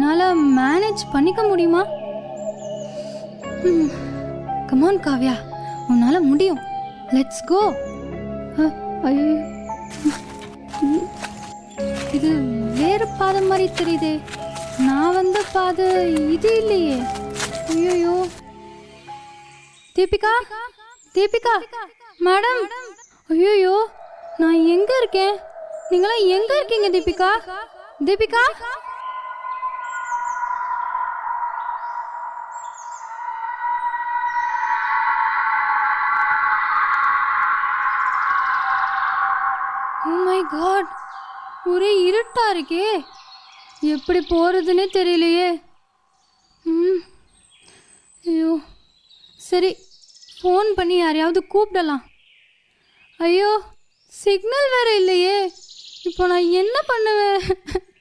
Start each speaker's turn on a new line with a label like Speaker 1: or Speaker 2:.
Speaker 1: உன்னால் மேனேஜ் பண்ணிக்க முடியுமா? கமான் காவ்யா, உன்னால் முடியும். Let's go. ஐயோ, இது வேறு பாதை மாதிரி தெரியுதே. நான் வந்த பாதை இது இல்லையே. ஐயோ, தீபிகா, தீபிகா மேடம். ஐயோ, நான் எங்க இருக்கேன்? நீங்களாம் எங்க இருக்கீங்க Deepika? Deepika, oh my God, ஒரே இருட்டா இருக்கே. எப்படி போறதுன்னே தெரியலையே. ஐயோ, சரி, ஃபோன் பண்ணி யாரையாவது கூப்பிடலாம். ஐயோ, சிக்னல் வேற இல்லையே. இப்போ நான் என்ன பண்ணுவேன்?